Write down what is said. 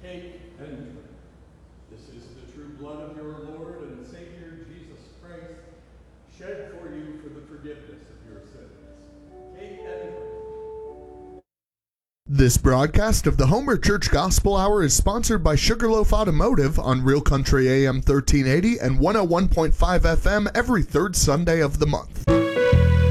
Take and drink. This is the true blood of your Lord and Savior Jesus Christ, shed for you for the forgiveness of your sins. Take and drink. This broadcast of the Homer Church Gospel Hour is sponsored by Sugarloaf Automotive on Real Country AM 1380 and 101.5 FM every third Sunday of the month.